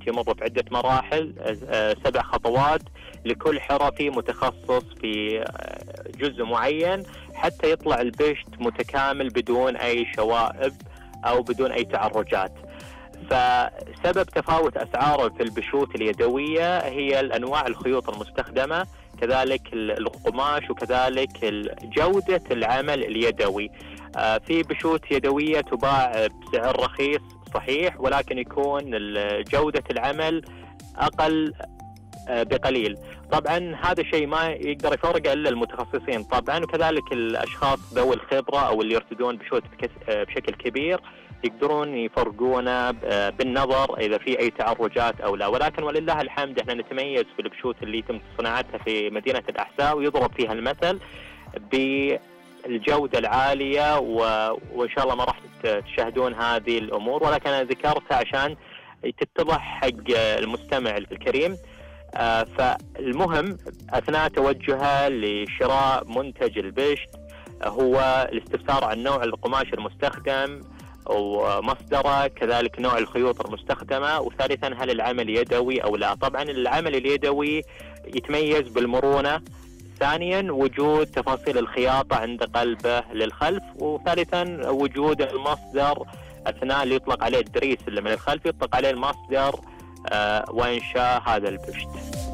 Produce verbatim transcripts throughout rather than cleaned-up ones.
البشت يمر بعدة مراحل، سبع خطوات لكل حرفي متخصص في جزء معين حتى يطلع البشت متكامل بدون أي شوائب أو بدون أي تعرجات. فسبب تفاوت أسعاره في البشوت اليدوية هي الأنواع الخيوط المستخدمة، كذلك القماش، وكذلك جودة العمل اليدوي. في بشوت يدوية تباع بسعر رخيص صحيح، ولكن يكون جودة العمل أقل بقليل. طبعا هذا الشيء ما يقدر يفرق إلا المتخصصين طبعا، وكذلك الأشخاص ذوي الخبرة أو اللي يرتدون بشوت بشكل كبير يقدرون يفرقونه بالنظر إذا في أي تعرجات أو لا. ولكن ولله الحمد احنا نتميز في البشوت اللي يتم صناعتها في مدينة الأحساء ويضرب فيها المثل بالجودة العالية، وإن شاء الله ما راح تشاهدون هذه الأمور، ولكن أنا ذكرتها عشان تتضح حق المستمع الكريم. آه فالمهم أثناء توجهه لشراء منتج البشت هو الاستفسار عن نوع القماش المستخدم ومصدره، كذلك نوع الخيوط المستخدمة، وثالثا هل العمل يدوي أو لا. طبعا العمل اليدوي يتميز بالمرونة، ثانيا وجود تفاصيل الخياطة عند قلبه للخلف، وثالثا وجود المصدر أثناء اللي يطلق عليه الدريس اللي من الخلف يطلق عليه المصدر آه وإنشاء هذا البشت.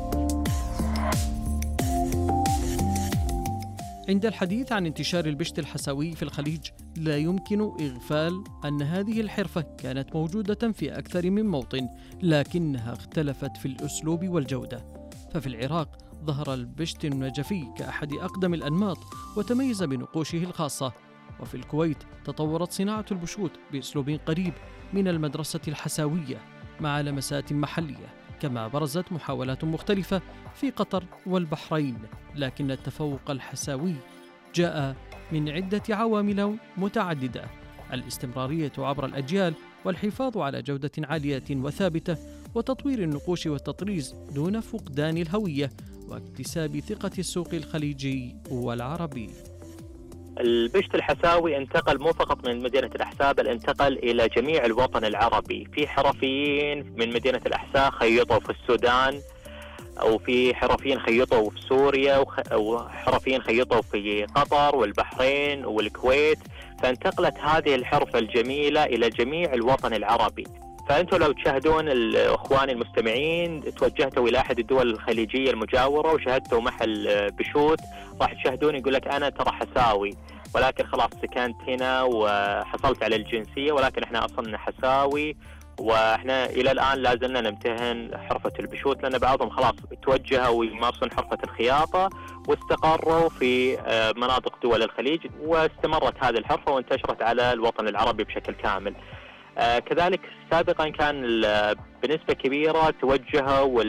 عند الحديث عن انتشار البشت الحسوي في الخليج لا يمكن إغفال أن هذه الحرفة كانت موجودة في أكثر من موطن، لكنها اختلفت في الأسلوب والجودة. ففي العراق ظهر البشت النجفي كأحد أقدم الأنماط وتميز بنقوشه الخاصة، وفي الكويت تطورت صناعة البشوت بأسلوب قريب من المدرسة الحساوية مع لمسات محلية، كما برزت محاولات مختلفة في قطر والبحرين، لكن التفوق الحساوي جاء من عدة عوامل متعددة: الاستمرارية عبر الأجيال، والحفاظ على جودة عالية وثابتة، وتطوير النقوش والتطريز دون فقدان الهوية، واكتساب ثقة السوق الخليجي والعربي. البشت الحساوي انتقل مو فقط من مدينة الأحساء، بل انتقل إلى جميع الوطن العربي. في حرفيين من مدينة الأحساء خيطوا في السودان، أو في حرفيين خيطوا في سوريا، وحرفيين خيطوا في قطر والبحرين والكويت. فانتقلت هذه الحرفة الجميلة إلى جميع الوطن العربي. فأنتم لو تشاهدون الأخوان المستمعين توجهتوا إلى أحد الدول الخليجية المجاورة وشاهدتوا محل بشوت، راح تشاهدون يقول لك أنا ترى حساوي، ولكن خلاص سكنت هنا وحصلت على الجنسية، ولكن إحنا أصلنا حساوي، وإحنا إلى الآن لازلنا نمتهن حرفة البشوت، لأن بعضهم خلاص توجهوا ويمارسون حرفة الخياطة واستقروا في مناطق دول الخليج، واستمرت هذه الحرفة وانتشرت على الوطن العربي بشكل كامل. آه كذلك سابقا كان بنسبة كبيرة توجهوا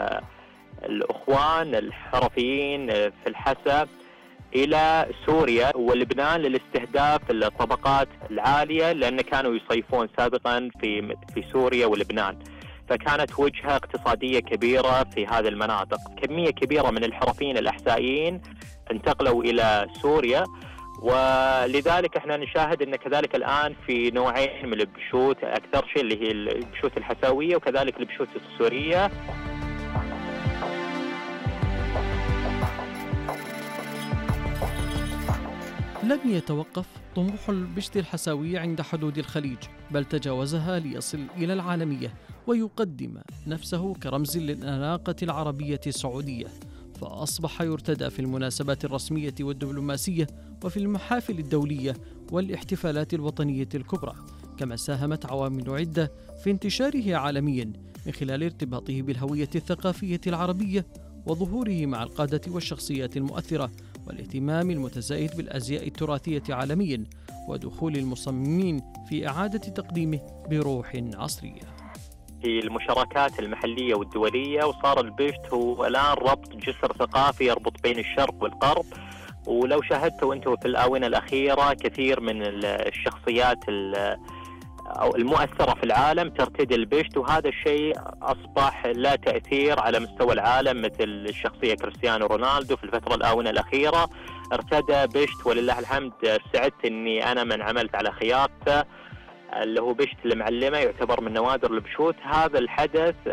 الأخوان الحرفيين في الحسا إلى سوريا ولبنان للاستهداف الطبقات العالية، لأن كانوا يصيفون سابقا في في سوريا ولبنان، فكانت وجهة اقتصادية كبيرة في هذه المناطق. كمية كبيرة من الحرفيين الأحسائيين انتقلوا إلى سوريا، ولذلك احنا نشاهد ان كذلك الان في نوعين من البشوت اكثر شيء، اللي هي البشوت الحساويه وكذلك البشوت السوريه. لم يتوقف طموح البشت الحساوي عند حدود الخليج، بل تجاوزها ليصل إلى العالمية ويقدم نفسه كرمز للأناقة العربية السعودية، فأصبح يرتدى في المناسبات الرسمية والدبلوماسية وفي المحافل الدولية والاحتفالات الوطنية الكبرى. كما ساهمت عوامل عدة في انتشاره عالميا من خلال ارتباطه بالهوية الثقافية العربية وظهوره مع القادة والشخصيات المؤثرة، والاهتمام المتزايد بالأزياء التراثية عالميا، ودخول المصممين في إعادة تقديمه بروح عصرية في المشاركات المحلية والدولية. وصار البشت هو الآن ربط جسر ثقافي يربط بين الشرق والغرب. ولو شاهدتوا أنتم في الآونة الأخيرة كثير من الشخصيات أو المؤثرة في العالم ترتدي البشت، وهذا الشيء أصبح له تأثير على مستوى العالم، مثل الشخصية كريستيانو رونالدو في الفترة الآونة الأخيرة ارتدى بشت، ولله الحمد سعدت أني أنا من عملت على خياطته، اللي هو بشت المعلمة، يعتبر من نوادر البشوت. هذا الحدث